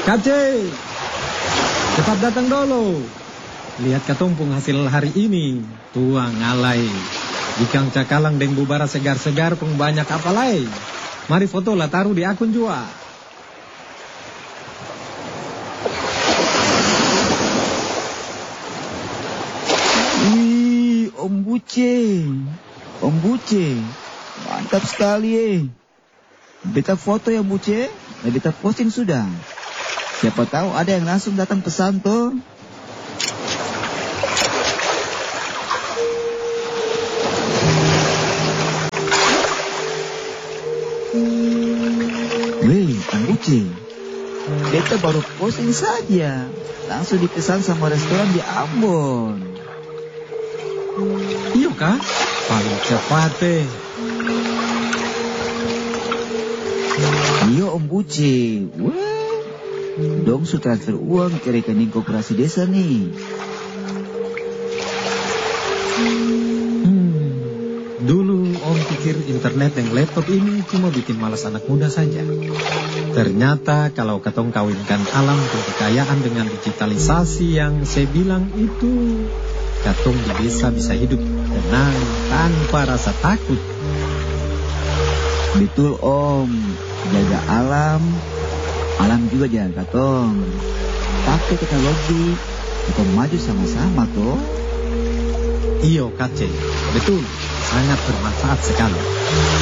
Kace, cepat datang dulu. Lihat katumpung hasil hari ini. Tuang alai. Ikan cakalang deng bubara segar-segar pun banyak apalai. Mari foto lah taruh di akun juga. Wih, Om Buce. Om Buce. Mantap sekali. Beta foto ya Buce. Beta posting sudah. Siapa tahu ada yang langsung datang pesan tuh. Wih, Om Buce. Beta baru posting saja. Langsung dipesan sama restoran di Ambon. Iya kah? Paling cepat deh. Iya Om Buce. Wah. Dong su transfer uang ke rekening koperasi desa nih. Dulu Om pikir internet dan laptop ini cuma bikin malas anak muda saja. Ternyata kalau katong kawinkan alam dan kekayaan dengan digitalisasi yang saya bilang itu, katong di desa bisa hidup tenang tanpa rasa takut. Betul Om. Jaga alam. Alam juga jaga katong. Pakai teknologi. Kita maju sama-sama toh. Iyo Kace, betul, sangat bermanfaat sekali.